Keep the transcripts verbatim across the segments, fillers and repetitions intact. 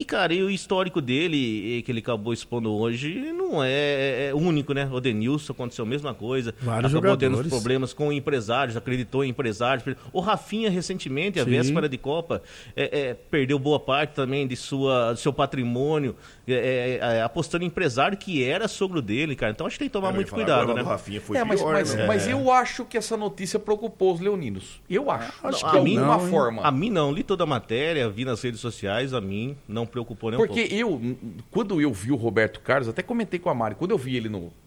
cara, e o histórico dele, que ele acabou expondo hoje, não é, é único, né? O Denilson aconteceu a mesma coisa. Vários acabou jogadores. tendo problemas com empresários, acreditou em empresários. O Rafinha, recentemente, a Sim. véspera de Copa, é, é, perdeu boa parte também de sua, do seu patrimônio, é, é, apostando em empresário que era sogro dele, cara. Então acho que tem que tomar Eu ia muito falar cuidado, agora, né? do Rafinha foi É, mas, pior, mas, né? mas eu acho que essa notícia preocupou os leoninos. Eu acho. Acho de que a mim alguma não, hein? forma. A mim não, li toda a matéria, vi nas redes sociais, a mim não preocupou nem um Porque pouco. eu, quando eu vi o Roberto Carlos, até comentei com a Mari, quando eu vi ele no,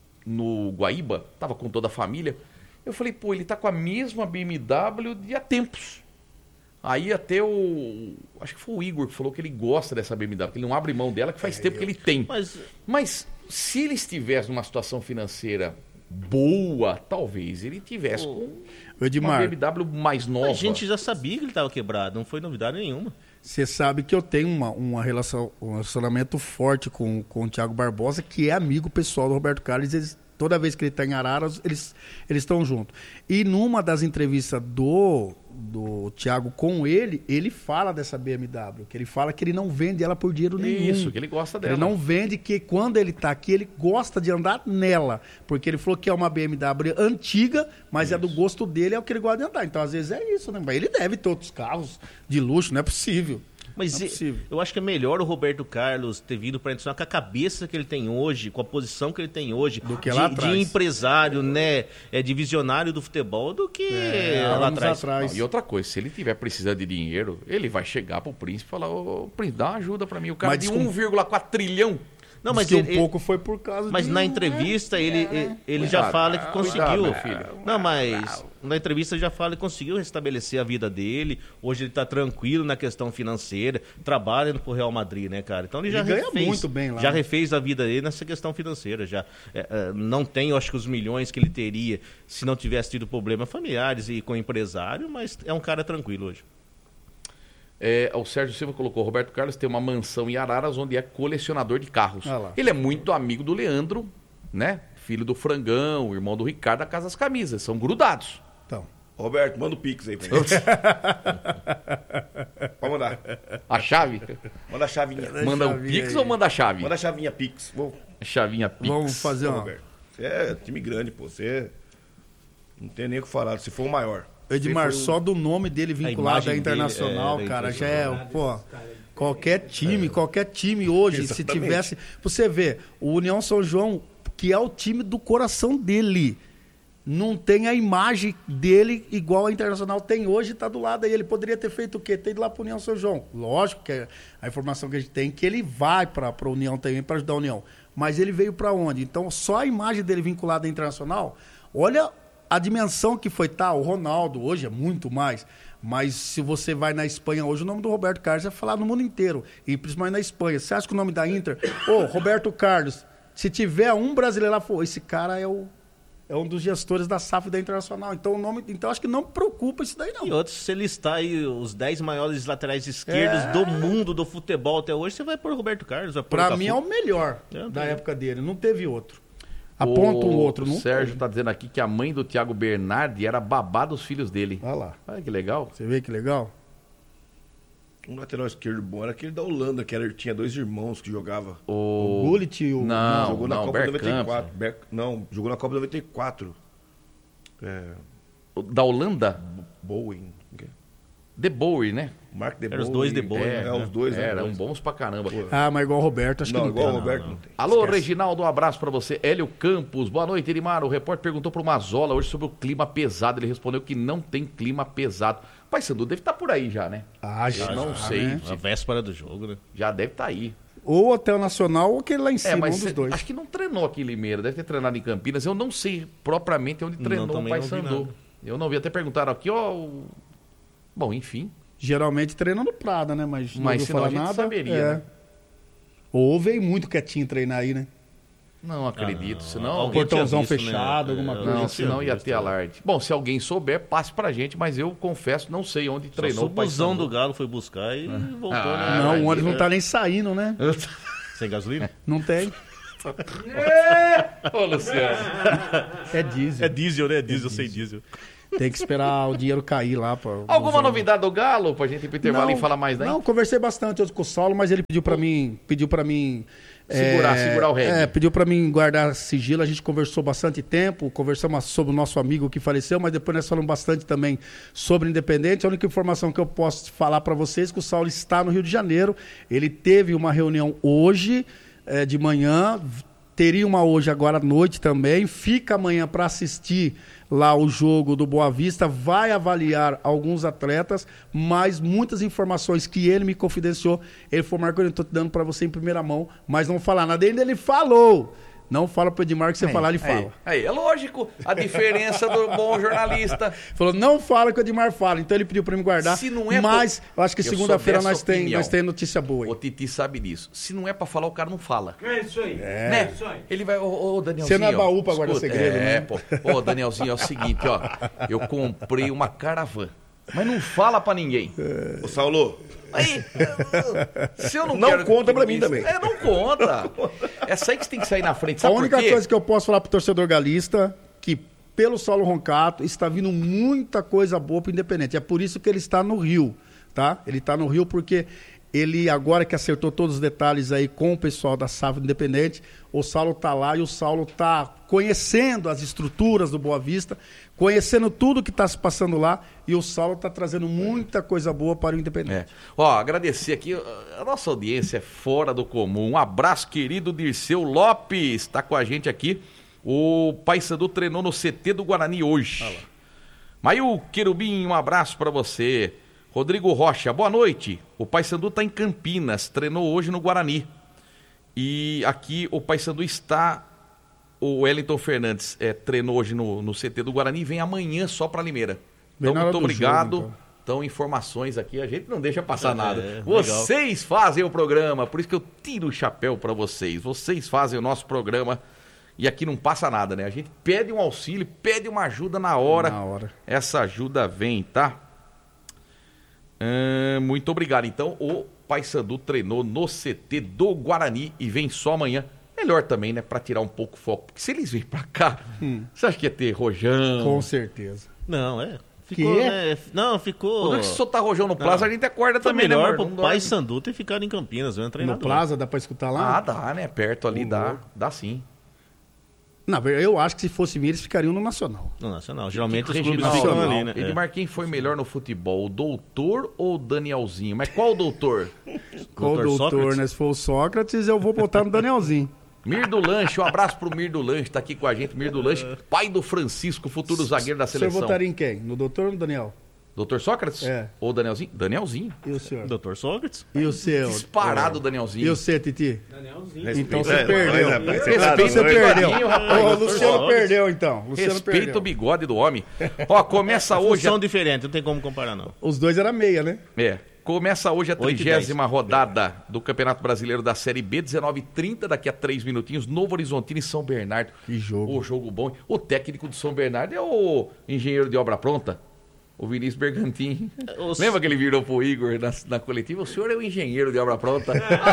no Guaíba, tava com toda a família, eu falei, pô, ele tá com a mesma B M W de há tempos. Aí até o... acho que foi o Igor que falou que ele gosta dessa B M W, que ele não abre mão dela, que faz É, tempo eu... que ele tem. Mas Mas se ele estivesse numa situação financeira boa, talvez ele tivesse com O uma Edmar, B M W mais nova. a gente já sabia que ele estava quebrado, não foi novidade nenhuma. você sabe que eu tenho uma, uma relação, um relacionamento forte com, com o Thiago Barbosa, que é amigo pessoal do Roberto Carlos. Eles, toda vez que ele está em Araras, eles eles estão juntos. E numa das entrevistas do, do Thiago com ele, ele fala dessa B M W, que ele fala que ele não vende ela por dinheiro nenhum. Isso, que ele gosta dela. Ele não vende, que quando ele está aqui, ele gosta de andar nela. Porque ele falou que é uma B M W antiga, mas é do gosto dele, é o que ele gosta de andar. Então, às vezes, é isso, né? Mas ele deve ter outros carros de luxo, não é possível. Mas Não é e- possível. eu acho que é melhor o Roberto Carlos ter vindo para Internacional com a cabeça que ele tem hoje, com a posição que ele tem hoje, Do que de, lá de atrás. empresário, né, é, de visionário do futebol, do que É, lá anos atrás. atrás. Não, e outra coisa, se ele tiver precisando de dinheiro, ele vai chegar pro príncipe e falar, ô príncipe, dá uma ajuda pra mim. O cara Mas de desculpa- um vírgula quatro trilhão. Não, Diz mas que ele, um pouco foi por causa mas de... na entrevista ele, ele, ele já Cuidado. fala que Ah, conseguiu. cuidado, meu filho. Não, mas na entrevista ele já fala que conseguiu restabelecer a vida dele. Hoje ele tá tranquilo na questão financeira, trabalha no Real Madrid, né, cara? Então ele já Ele ganha refez, muito bem lá, já né? refez a vida dele nessa questão financeira. Já é, é, não tem, eu acho que os milhões que ele teria se não tivesse tido problemas familiares e com empresário, mas é um cara tranquilo hoje. É, o Sérgio Silva colocou, Roberto Carlos tem uma mansão em Araras onde é colecionador de carros. Ah lá. Ele é muito amigo do Leandro, né? Filho do Frangão, irmão do Ricardo, da Casa das Camisas. São grudados. Então, Roberto, manda o Pix aí pra gente. Pode mandar. A chave? Manda a chavinha. Manda o chavinha Pix aí. ou manda a chave? Manda a chavinha Pix. Vou... A chavinha Pix. vamos fazer Ô, uma... Roberto, você é time grande, pô. Você não tem nem o que falar. Se for o maior. Edmar, Você foi o- só do nome dele vinculado imagem à Internacional, dele, é, cara, é já é, pô, qualquer time, qualquer time hoje, se Exatamente. tivesse... Você vê, o União São João, que é o time do coração dele, não tem a imagem dele igual a Internacional tem hoje, tá do lado aí. Ele poderia ter feito o quê? Ter ido lá pro União São João. Lógico que é a informação que a gente tem é que ele vai pra, pra União também, pra ajudar a União. Mas ele veio pra onde? Então, só a imagem dele vinculada à Internacional, olha a dimensão que foi, tá? O Ronaldo hoje é muito mais. Mas se você vai na Espanha hoje, o nome do Roberto Carlos é falado no mundo inteiro. E principalmente na Espanha. Você acha que o nome da Inter... Ô, Roberto Carlos, se tiver um brasileiro lá, pô, esse cara é o... É um dos gestores da S A F da Internacional. Então, o nome, então acho que não preocupa isso daí, não. E outros, se você listar aí os dez maiores laterais esquerdos É. do mundo do futebol até hoje, você vai por Roberto Carlos. Vai pôr o Pra Cafu. mim é o melhor É, da também. época dele. Não teve outro. Aponta um outro, O não Sérgio teve. tá dizendo aqui que a mãe do Thiago Bernardi era babá dos filhos dele. Olha lá. Olha que legal. Você vê que legal? Um lateral esquerdo bom era aquele da Holanda, que era, tinha dois irmãos que jogava. O, O Gullit e o... Não, jogou na não, Copa Bergkamp. noventa e quatro. Ber... Não, jogou na Copa noventa e quatro. É... O da Holanda, Bowen. De Boer, né? Mark De Eram os Bowen. dois De Boer, É, né? é, os dois. né? Eram bons pra caramba. Ah, mas igual o Roberto, acho Não, que não igual tem. o Roberto não, não, não. tem. Alô, Esquece. Reginaldo, um abraço pra você. Hélio Campos, boa noite, Elimar. O repórter perguntou pro Mazola hoje sobre o clima pesado. Ele respondeu que não tem clima pesado. Pai Sandu deve estar por aí já, né? Ah, já, não já, sei. né? A véspera do jogo, né? Já deve estar aí. Ou o Hotel Nacional ou aquele lá em cima, É, um mas dos cê- dois. acho que não treinou aqui em Limeira. Deve ter treinado em Campinas. Eu não sei propriamente onde treinou o também Pai não vi Sandu. nada. Eu não vi. Até perguntaram aqui, ó... o- Bom, enfim. Geralmente treina no Prada, né? Mas não Mas ouviu senão falar a gente nada. saberia, é. né? Ou veio muito quietinho treinar aí, né? Não acredito. Ah, não. Senão... Alguém Portãozão tinha visto, fechado, alguma É, coisa Não, eu assim. senão ia visto, ter é. alarde. Bom, se alguém souber, passe pra gente, mas eu confesso, não sei onde Só se treinou o o Pai busão Sandu. do Galo foi buscar e voltou, Ah, né? não, mas o ônibus é- não tá nem saindo, né? Sem gasolina? Não tem. Ô, Luciano. É diesel. É diesel, né? É diesel sem diesel. Tem que esperar o dinheiro cair lá. Pra, Alguma novidade do Galo pra gente ir pro intervalo e falar mais, né? Não, conversei bastante hoje com o Saulo, mas ele pediu pra mim, pediu pra mim Segurar, é, segurar o reggae. É, pediu pra mim guardar sigilo. A gente conversou bastante tempo, conversamos sobre o nosso amigo que faleceu, mas depois nós falamos bastante também sobre o Independente. A única informação que eu posso falar pra vocês é que o Saulo está no Rio de Janeiro. Ele teve uma reunião hoje, é, de manhã, teria uma hoje agora à noite também, fica amanhã para assistir lá o jogo do Boa Vista, vai avaliar alguns atletas, mas muitas informações que ele me confidenciou, ele falou, Marco, eu estou te dando para você em primeira mão, mas não falar nada. Ainda ele falou, não fala para o Edmar que você aí, falar, ele aí, fala. Aí, é lógico, a diferença do bom jornalista. Falou, não fala que o Edmar fala, então ele pediu para me guardar, Se não é mas por... eu acho que eu segunda-feira nós tem, opinião. nós tem notícia boa aí. O Titi sabe disso. Se não é pra falar, o cara não fala. É isso aí. É. Né? isso aí. Ele vai, ô, ô Danielzinho. Você não é baú ó, pra guardar escuta, segredo, é, né? pô. Ô, Danielzinho, é o seguinte, ó. Eu comprei uma caravana. Mas não fala pra ninguém. Ô, Saulo, Aí, se eu não, Não quero conta que pra mim isso- também. É, não conta. Essa aí que você tem que sair na frente. A Sabe única por quê? coisa que eu posso falar pro torcedor galista, que pelo Saulo Roncato está vindo muita coisa boa pro Independente. É por isso que ele está no Rio, tá? Ele está no Rio porque ele, agora que acertou todos os detalhes aí com o pessoal da S A F do Independente, o Saulo tá lá e o Saulo tá conhecendo as estruturas do Boa Vista, conhecendo tudo que está se passando lá, e o Saulo tá trazendo muita coisa boa para o Independente. É. Ó, agradecer aqui, a nossa audiência é fora do comum. Um abraço, querido Dirceu Lopes, está com a gente aqui. O Paysandu treinou no C T do Guarani hoje. Maio Querubim, um abraço para você. Rodrigo Rocha, boa noite. O Paysandu está em Campinas, treinou hoje no Guarani. E aqui o Paysandu está... O Wellington Fernandes é, treinou hoje no, no C T do Guarani e vem amanhã só para Limeira. Bem Então, na hora muito do obrigado. jogo, então. Então, informações aqui, a gente não deixa passar É, nada. é, Vocês fazem o programa, por isso que eu tiro o chapéu para vocês. Vocês fazem o nosso programa e aqui não passa nada, né? A gente pede um auxílio, pede uma ajuda na hora. Na hora. Essa ajuda vem, tá? Hum, muito obrigado. Então, o Paysandu treinou no C T do Guarani e vem só amanhã. Melhor também, né? Pra tirar um pouco o foco. Porque se eles virem pra cá, você acha que ia ter rojão? Com certeza. Não, é. Ficou, Que? né? Não, ficou. Quando se soltar rojão no Plaza, Não. a gente acorda Foi também, né, melhor amor? pro Não dorme. Paysandu ter ficado em Campinas, né? No Treinador. Plaza, dá pra escutar lá? Ah, dá, né? Perto ali, dá. Dá sim. Na verdade, eu acho que se fosse vir, eles ficariam no Nacional. No Nacional. Geralmente os Regional. clubes ficam ali, né? É. Edmar, quem foi melhor no futebol? O doutor ou o Danielzinho? Mas qual doutor? Qual Doutor doutor, Sócrates? né? Se for o Sócrates, eu vou botar no Danielzinho. Mir do Lanche, um abraço pro Mir do Lanche, tá aqui com a gente. Mir do Lanche, pai do Francisco, futuro zagueiro da O senhor seleção. votaria em quem? No doutor ou no Daniel? Doutor Sócrates? É. Ou Danielzinho? Danielzinho. E o senhor? Doutor Sócrates? E o seu? Disparado, E Danielzinho. o seu, Titi? Danielzinho. Então Respeita, você perdeu. é, rapaz, você tá Respeita Você o doido. perdeu. bigodinho, rapaz. Ô, o Doutor Luciano Sócrates. perdeu, então. Luciano Respeita perdeu. o bigode do homem. Ó, começa hoje... São A... diferentes, não tem como comparar, não. Os dois era meia, né? É, começa hoje a oito e trigésima rodada do Campeonato Brasileiro da Série B, dezenove e trinta, daqui a três minutinhos, Novo Horizontino e São Bernardo. Que jogo. O jogo bom. O técnico do São Bernardo é o engenheiro de obra pronta, o Vinícius Bergantin. Os- Lembra que ele virou pro Igor na, na coletiva? O senhor é o engenheiro de obra pronta?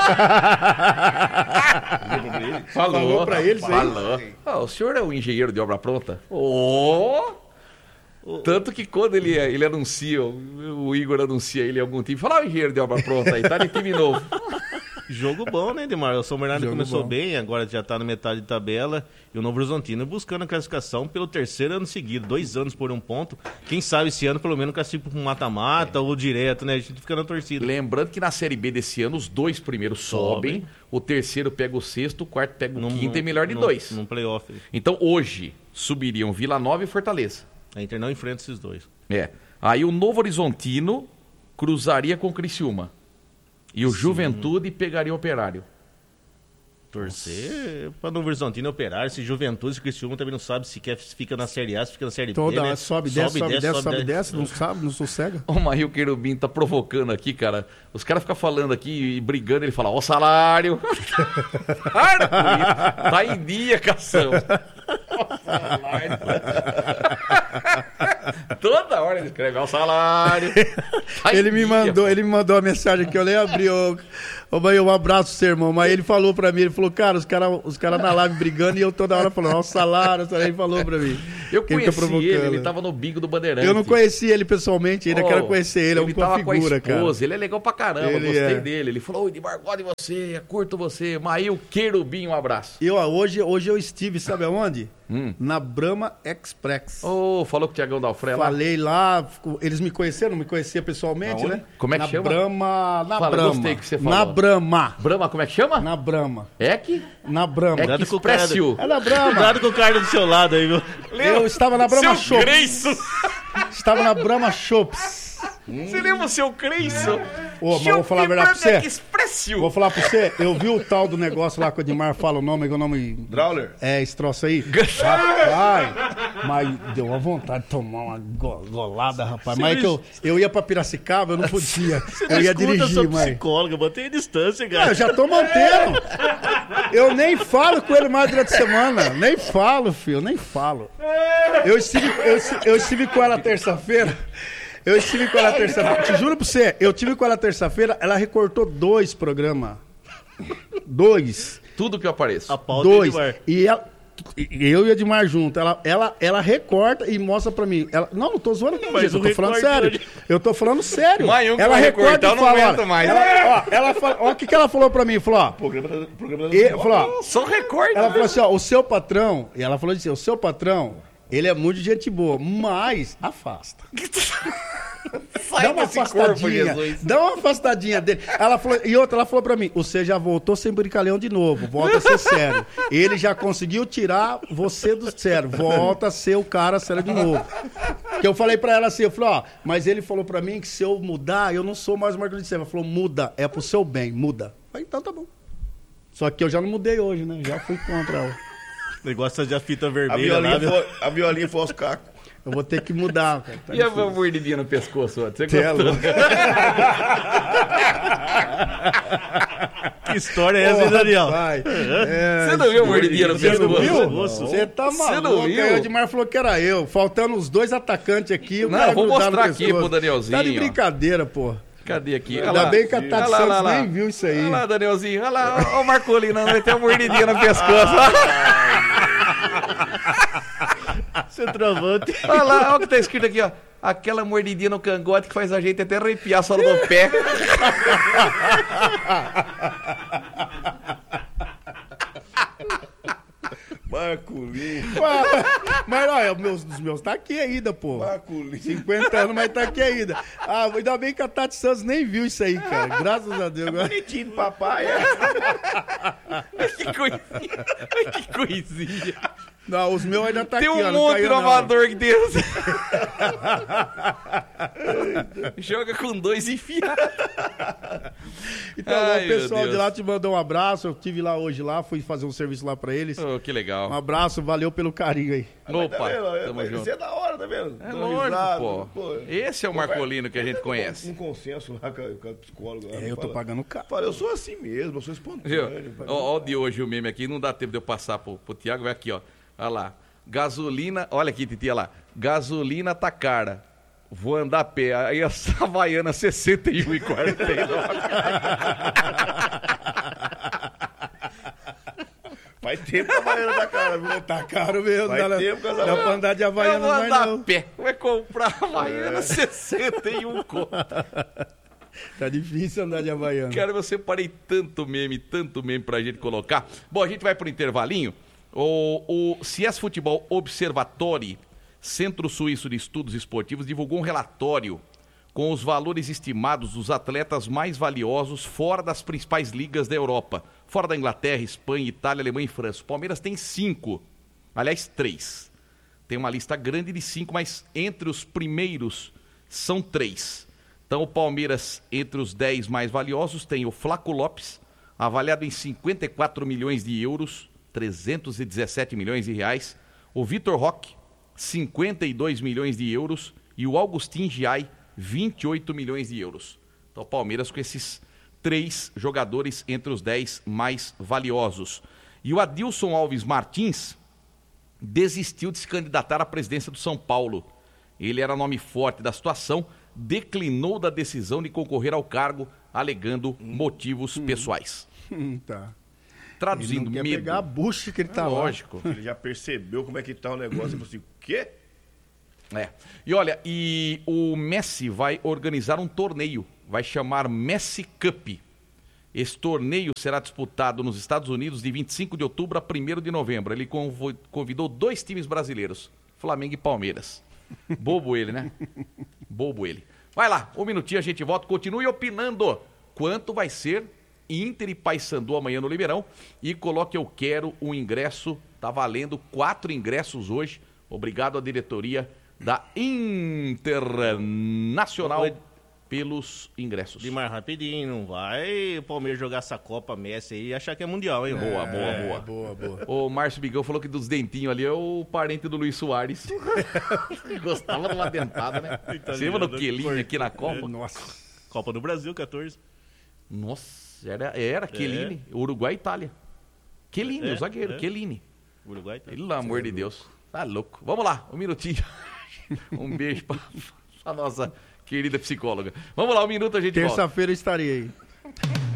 Falou, Falou pra ele isso aí? Falou. Ah, o senhor é o engenheiro de obra pronta? Ô! Tanto que quando ele, ele anuncia, o o Igor anuncia ele em algum time, fala, ó, o engenheiro de obra pronta aí, tá de time novo. Jogo bom, né, Edmar? O São Bernardo Jogo começou bom. bem, agora já tá na metade de tabela. E o Novo Horizontino buscando a classificação pelo terceiro ano seguido. Dois anos por um ponto. Quem sabe esse ano pelo menos classifica para um mata-mata ou direto, né? A gente fica na torcida. Lembrando que na Série B desse ano, os dois primeiros sobem, Sobem. o terceiro pega o sexto, o quarto pega o Num- quinto e melhor de num- dois. Num playoff. Então hoje subiriam Vila Nova e Fortaleza. A Inter não enfrenta esses dois. É. Aí o Novo Horizontino cruzaria com o Criciúma. E o Juventude pegaria o Operário. Torcer para Novo Horizontino operar. Se Juventude e Criciúma também não sabe se quer, se fica na Série A, se fica na Série Toda B. hora Né? sobe, desce, sobe, desce, sobe, desce, não sabe, não sossega. O Mario Querubim tá provocando aqui, cara. Os caras ficam falando aqui e brigando, ele fala, ó, salário. Para com isso. Tá em dia, cação. Ó, salário. Toda hora ele escreve ao salário. Ai, ele me dia, mandou, pô. ele me mandou uma mensagem aqui, eu nem abri, ô, ô mãe, um abraço pro seu irmão, mas ele falou pra mim, ele falou, cara, os caras os cara na live brigando e eu toda hora falando, ó, o salário, ele falou pra mim. Eu Quem conheci tá ele, ele tava no bingo do Bandeirante. Eu não conheci ele pessoalmente, ainda Oh, quero conhecer ele, é um ele tava figura, com a esposa, cara. ele é legal pra caramba, Ele gostei é. dele. Ele falou, Edmar, gosto de você, curto você. Maíl Querubim, um abraço. Eu, ó, hoje, hoje eu estive, sabe aonde? Hum. Na Brahma Express. Ô, falou com o Tiagão Dalfré lá. Falei lá, eles me conheceram, não me conhecia pessoalmente, Aonde? né? Como é que na chama? Brahma, na Fala, Brahma. gostei que você falou. Na Brahma. Brahma, como é que chama? Na Brahma. É que? Na Brahma. É que Cuidado com o cara do- Expressio. É na Brahma. Cuidado com o cara do seu lado aí, viu? Eu estava na Brahma Seu Shops. Creisso. Estava na Brahma Shops. Você lembra o seu Creisso? Ô, mas vou falar a verdade pra você. Expressio. Vou falar pra você, eu vi o tal do negócio lá que o Edmar fala o nome, que o nome... Drauler? É, esse troço aí. Rapaz, mas deu uma vontade de tomar uma go- golada, rapaz. Mas é que eu, eu ia pra Piracicaba, eu não podia. Eu ia Escuta dirigir, sua mas... psicóloga, mantenha a distância, Ah, cara. eu já tô mantendo. Eu nem falo com ele mais durante a semana. Nem falo, filho, nem falo. Eu estive, eu, eu estive com ela terça-feira. Eu estive com ela terça-feira. Te juro pra você, eu estive com ela terça-feira, ela recortou dois programas. Dois. Tudo que eu apareço. A pauta Dois. Edmar. E ela, e eu e Edmar junto. Ela, ela, ela recorta e mostra pra mim. Ela, não, não tô zoando, não, Mas gente, eu o tô falando recorte sério. hoje- Eu tô falando sério. Mas um que ela vai recorta recortar, e eu não fala, aguento olha, mais. Ela, ó, ela fala, ó, o que, que ela falou pra mim? Falou, ó. Programa da, programa da E, falou, ó, Só recorte. ela falou assim, ó, o seu patrão, e ela falou assim, o seu patrão, ele é muito gente boa, mas afasta. Sai Dá uma desse corpo, afastadinha, Jesus. dá uma afastadinha dele. Ela falou, e outra, ela falou pra mim, você já voltou sem brincalhão de novo, volta a ser sério. Ele já conseguiu tirar você do sério, volta a ser o cara sério de novo. Que eu falei pra ela assim, eu falei, ó, mas ele falou pra mim que se eu mudar, eu não sou mais o Marco de Silva. Ela falou, muda, é pro seu bem, muda. Eu falei, então tá bom. Só que eu já não mudei hoje, né? Já fui contra ela. Negócio de fita A vermelha lá, violinha, viu? foi, a violinha foi aos cacos. Eu vou ter que mudar, cara. Tá E a difícil. mordidinha no pescoço, ó. Você Você é gostou? louco. Que história é essa, hein, Daniel? Vai. É, Você não viu a mordidinha no Você não pescoço? viu? Moço. Você tá Você maluco. não viu? Aí o Edmar falou que era eu. Faltando os dois atacantes aqui. O Não, cara vou grudado mostrar no aqui pescoço. pro Danielzinho, Tá de ó. brincadeira, pô. Cadê aqui? Olha Ainda lá. bem que a Tati Olha lá, Santos olha lá. nem viu isso aí. Olha lá, Danielzinho. Olha lá, ó o Marcolino, vai ter uma mordidinha no pescoço. Centroavante. Olha lá, olha o que tá escrito aqui, ó. Aquela mordidinha no cangote que faz a gente até arrepiar a sola do pé. Marculino. Mas olha, meus, os meus tá aqui ainda, pô. Marculino. cinquenta anos, mas tá aqui ainda. Ah, ainda bem que a Tati Santos nem viu isso aí, cara. Graças a Deus. Bonitinho do papai, é. Que coisinha. Que coisinha. Não, os meus ainda tá Tem aqui, um ó. Não monte caiu, de não. amador que Deus. Joga com dois enfiados. Então, Ai, o meu pessoal de Deus. lá te mandou um abraço. Eu estive lá hoje lá, fui fazer um serviço lá pra eles. Oh, que Um legal. abraço, valeu pelo carinho aí. Opa, Tá vendo? tamo Mas junto. Isso é da hora, tá vendo? É Dando lógico, risada, pô. Esse é o Marcolino que a gente conhece. Um consenso lá com a, com a psicóloga. É, eu tô pagando caro. Fala, eu sou assim mesmo, eu sou Viu? espontâneo. Ó, ó o de hoje o meme aqui, não dá tempo de eu passar pro, pro Tiago, vai aqui, ó. Olha lá. Gasolina, olha aqui, titia lá. Gasolina tá cara. Vou andar a pé. Aí a Havaiana sessenta e um e quarenta e nove. Faz tempo que a Havaiana tá cara, viu? Tá caro mesmo, Vai dá, tempo que as dá pra andar de Eu Havaiana vou mais andar não. a pé. Vai comprar a Havaiana sessenta e um conto. Tá difícil andar de Havaiana. Cara, eu separei tanto meme, tanto meme pra gente colocar. Bom, a gente vai pro intervalinho. O, o C I E S Futebol Observatório, Centro Suíço de Estudos Esportivos, divulgou um relatório com os valores estimados dos atletas mais valiosos fora das principais ligas da Europa. Fora da Inglaterra, Espanha, Itália, Alemanha e França. O Palmeiras tem cinco. Aliás, três. Tem uma lista grande de cinco, mas entre os primeiros são três. Então o Palmeiras, entre os dez mais valiosos, tem o Flaco Lopes, avaliado em cinquenta e quatro milhões de euros, trezentos e dezessete milhões de reais. O Vitor Roque, cinquenta e dois milhões de euros. E o Augustin Giai, vinte e oito milhões de euros. Então o Palmeiras com esses três jogadores entre os dez mais valiosos. E o Adilson Alves Martins desistiu de se candidatar à presidência do São Paulo. ele era nome forte da situação, declinou da decisão de concorrer ao cargo, alegando motivos pessoais. Hum, tá. Traduzindo, ele não quer medo. pegar a bucha que ele tá Lógico. Ele já percebeu como é que tá o negócio e falou assim, o quê? É. E olha, e o Messi vai organizar um torneio, vai chamar Messi Cup. Esse torneio será disputado nos Estados Unidos de vinte e cinco de outubro a primeiro de novembro. Ele convo- convidou dois times brasileiros, Flamengo e Palmeiras. Bobo ele, né? Bobo ele. Vai lá, um minutinho a gente volta. Continue opinando quanto vai ser Inter e Paysandu amanhã no Limeirão. E coloque eu quero o ingresso. Tá valendo quatro ingressos hoje. Obrigado à diretoria da Internacional pelos ingressos. De mais rapidinho, não vai o Palmeiras jogar essa Copa Messi aí e achar que é mundial, hein? Boa, boa, É, boa. boa, boa. O Márcio Bigão falou que dos dentinhos ali é o parente do Luiz Soares. Gostava de uma dentada, né? Você lembra do Quelinho aqui na Copa? Nossa. Copa do Brasil, quatorze. Nossa, era, era Quelini, Uruguai e Itália. Quelini, É, o zagueiro, é. Quelini. Uruguai tá. Pelo amor de Deus. Tá louco. Vamos lá, um minutinho. Um beijo pra, pra nossa querida psicóloga. Vamos lá, um minuto a gente volta. Terça-feira eu estarei aí.